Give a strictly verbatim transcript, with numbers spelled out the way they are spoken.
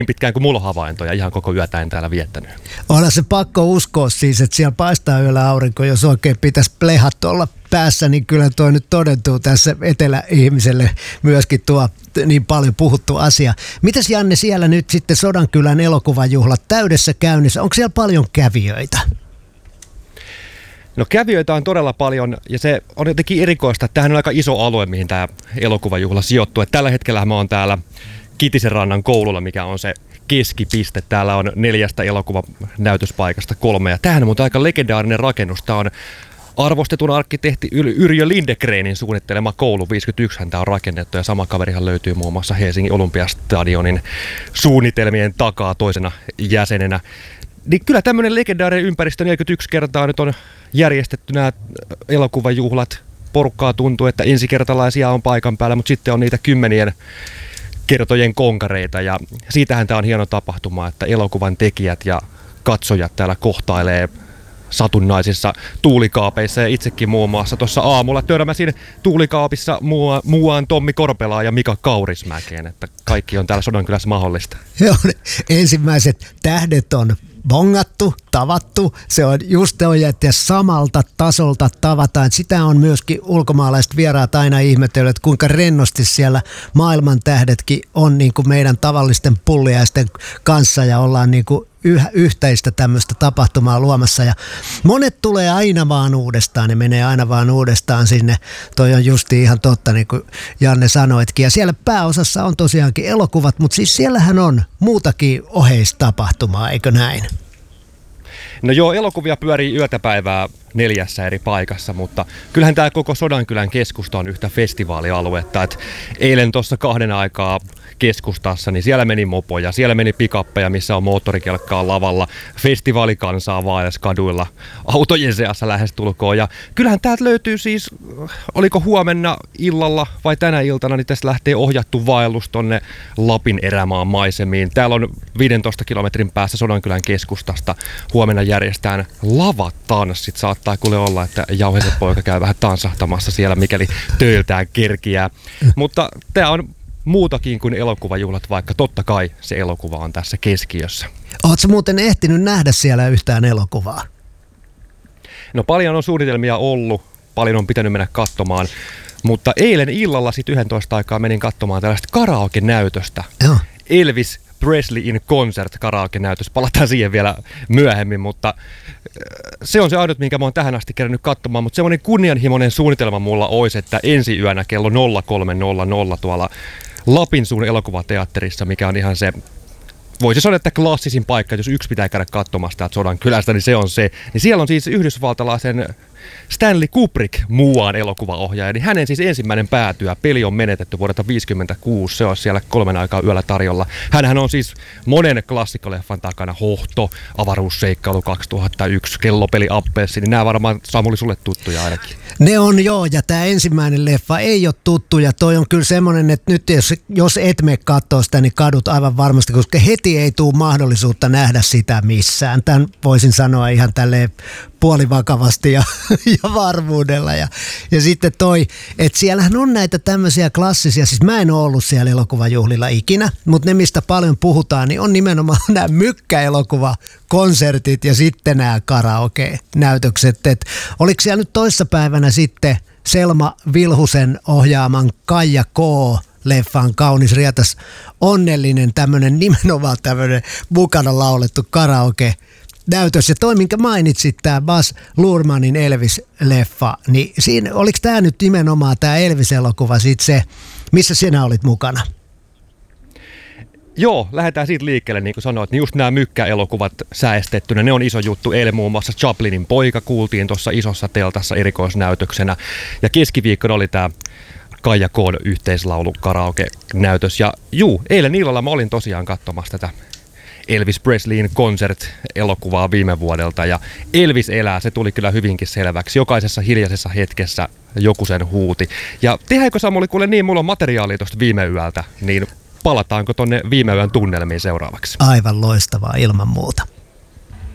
pitkään kuin mulla on havaintoja, ihan koko yötä en täällä viettänyt. Onhan se pakko uskoa siis, että siellä paistaa yöllä aurinko, jos oikein pitäisi plehat olla päässä, niin kyllä toi nyt todentuu tässä eteläihmiselle myöskin tuo niin paljon puhuttu asia. Mitäs Janne siellä nyt sitten Sodankylän elokuvajuhlat täydessä käynnissä? Onko siellä paljon kävijöitä? No kävijöitä on todella paljon ja se on jotenkin erikoista, että tämähän on aika iso alue, mihin tämä elokuvajuhla sijoittuu. Että tällä hetkellä mä oon täällä Kitisenrannan koululla, mikä on se keskipiste. Täällä on neljästä elokuvanäytöspaikasta kolme. Ja tämähän on muuten aika legendaarinen rakennus. Tämä on arvostetun arkkitehti Yrjö Lindegrenin suunnittelema koulu. viisikymmentäyksi hän tämä on rakennettu ja sama kaverihan löytyy muun muassa Helsingin Olympiastadionin suunnitelmien takaa toisena jäsenenä. Niin kyllä tämmöinen legendaarinen ympäristö neljäkymmentäyksi kertaa nyt on järjestetty nämä elokuvajuhlat. Porukkaa tuntuu, että ensikertalaisia on paikan päällä, mutta sitten on niitä kymmenien kertojen konkareita ja siitähän tämä on hieno tapahtuma, että elokuvan tekijät ja katsojat täällä kohtailee satunnaisissa tuulikaapeissa ja itsekin muun muassa tuossa aamulla törmäsin tuulikaapissa mua, muuaan Tommi Korpelaa ja Mika Kaurismäkeen, että kaikki on täällä Sodankylässä mahdollista. Joo, ensimmäiset tähdet on bongattu, tavattu, se on just toi, että samalta tasolta tavataan. Sitä on myöskin ulkomaalaiset vieraat aina ihmetellyt, että kuinka rennosti siellä maailman tähdetkin on niin kuin meidän tavallisten pulliaisten kanssa ja ollaan niin kuin yh- yhteistä tämmöistä tapahtumaa luomassa. Ja monet tulee aina vaan uudestaan, ne menee aina vaan uudestaan sinne. Toi on justi ihan totta, niin kuin Janne sanoitkin. Ja siellä pääosassa on tosiaankin elokuvat, mutta siis siellähän on muutakin oheistapahtumaa, eikö näin? No joo, elokuvia pyörii yötä päivää neljässä eri paikassa, mutta kyllähän tämä koko Sodankylän keskusta on yhtä festivaalialuetta. Et eilen tuossa kahden aikaa keskustassa, niin siellä meni mopoja, siellä meni pikappeja, missä on moottorikelkkaa lavalla, festivaalikansaa vaelsi kaduilla, autojen seassa lähestulkoon. Ja kyllähän täältä löytyy siis, oliko huomenna illalla vai tänä iltana, niin tässä lähtee ohjattu vaellus tonne Lapin erämaan maisemiin. Täällä on viidentoista kilometrin päässä Sodankylän keskustasta. Huomenna järjestetään lavatanssit. Saattaa kuule olla, että Jauheisen poika käy vähän tanssahtamassa siellä, mikäli töiltään kerkiää. Mutta tämä on muutakin kuin elokuvajuhlat, vaikka totta kai se elokuva on tässä keskiössä. Oletko muuten ehtinyt nähdä siellä yhtään elokuvaa? No paljon on suunnitelmia ollut, paljon on pitänyt mennä katsomaan, mutta eilen illalla sitten yksitoista aikaa menin katsomaan tällaista karaoke-näytöstä. Joo. Elvis Presley in Concert karaoke-näytös. Palataan siihen vielä myöhemmin, mutta se on se ainut, minkä mä oon tähän asti kerännyt katsomaan, mutta semmoinen kunnianhimoinen suunnitelma mulla olisi, että ensi yönä kello nolla kolme nolla nolla tuolla Lapinsuun elokuvateatterissa, mikä on ihan se, voisi sanoa, että klassisin paikka, jos yksi pitää käydä katsomassa täältä Sodankylästä, niin se on se. Niin siellä on siis yhdysvaltalaisen Stanley Kubrick muuaan elokuvaohjaaja, niin hänen siis ensimmäinen päätyä, Peli on menetetty vuodelta viisikymmentäkuusi, se on siellä kolmen aikaa yöllä tarjolla. Hänhän on siis monen klassikkoleffan takana, Hohto, Avaruusseikkailu kaksituhattayksi, Kellopeli Appelsi, niin nämä varmaan Samuli sulle tuttuja ainakin. Ne on joo, ja tämä ensimmäinen leffa ei ole tuttu, ja toi on kyllä semmoinen, että nyt jos, jos et mene katsoa sitä, niin kadut aivan varmasti, koska heti ei tule mahdollisuutta nähdä sitä missään. Tämän voisin sanoa ihan tälleen puolivakavasti ja, ja varmuudella. Ja, ja sitten toi, että siellähän on näitä tämmöisiä klassisia, siis mä en ole ollut siellä elokuvajuhlilla ikinä, mutta ne mistä paljon puhutaan, niin on nimenomaan nämä mykkäelokuvakonsertit ja sitten nämä karaoke-näytökset. Et oliko siellä nyt toissapäivänä sitten Selma Vilhusen ohjaaman Kaija K. leffan Kaunis rietas onnellinen tämmöinen nimenomaan tämmöinen mukana laulettu karaoke näytös. Ja toi, minkä mainitsit, tämä Baz Luhrmannin Elvis-leffa, niin siinä, oliko tämä nyt nimenomaan tämä Elvis-elokuva sitten se, missä sinä olit mukana? Joo, lähdetään siitä liikkeelle, niin kuin sanoit, niin just nämä mykkäelokuvat säestettynä, ne on iso juttu. Eilen muun muassa Chaplinin poika kuultiin tuossa isossa teltassa erikoisnäytöksenä. Ja keskiviikkona oli tämä Kaija K:n yhteislaulu karaoke-näytös. Ja juu, eilen illalla mä olin tosiaan katsomassa tätä Elvis Presleyin Concert-elokuvaa viime vuodelta. Ja Elvis elää, se tuli kyllä hyvinkin selväksi. Jokaisessa hiljaisessa hetkessä joku sen huuti. Ja tehdäänkö Samuli, kuule niin, mulla on materiaalia tuosta viime yöltä, niin palataanko tonne viime yön tunnelmiin seuraavaksi? Aivan loistavaa ilman muuta.